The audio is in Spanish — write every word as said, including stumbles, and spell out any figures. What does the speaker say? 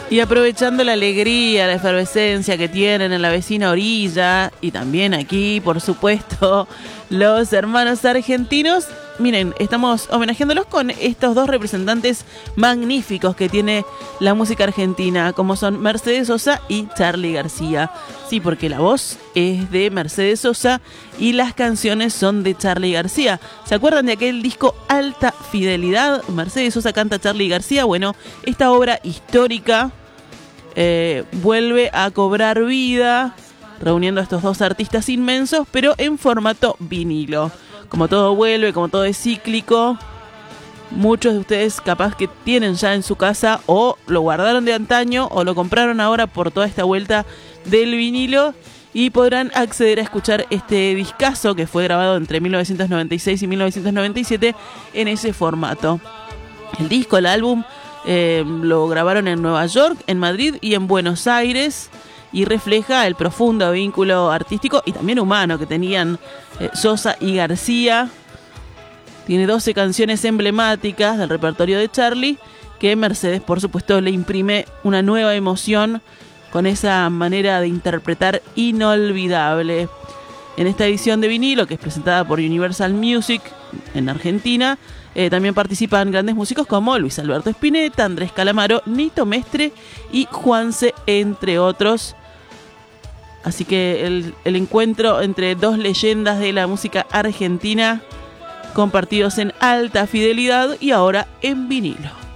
Y aprovechando la alegría, la efervescencia que tienen en la vecina orilla y también aquí, por supuesto, los hermanos argentinos, miren, estamos homenajeándolos con estos dos representantes magníficos que tiene la música argentina, como son Mercedes Sosa y Charly García. Sí, porque la voz es de Mercedes Sosa y las canciones son de Charly García. ¿Se acuerdan de aquel disco Alta Fidelidad? Mercedes Sosa canta Charly García. Bueno, esta obra histórica eh, vuelve a cobrar vida, reuniendo a estos dos artistas inmensos, pero en formato vinilo. Como todo vuelve, como todo es cíclico, muchos de ustedes capaz que tienen ya en su casa o lo guardaron de antaño o lo compraron ahora por toda esta vuelta del vinilo y podrán acceder a escuchar este discazo que fue grabado entre mil novecientos noventa y seis y mil novecientos noventa y siete en ese formato. El disco, el álbum, eh, lo grabaron en Nueva York, en Madrid y en Buenos Aires, y refleja el profundo vínculo artístico y también humano que tenían eh, Sosa y García. Tiene doce canciones emblemáticas del repertorio de Charly, que Mercedes, por supuesto, le imprime una nueva emoción con esa manera de interpretar inolvidable. En esta edición de vinilo, que es presentada por Universal Music en Argentina, eh, también participan grandes músicos como Luis Alberto Spinetta, Andrés Calamaro, Nito Mestre y Juanse, entre otros. Así que el, el encuentro entre dos leyendas de la música argentina, compartidos en alta fidelidad y ahora en vinilo.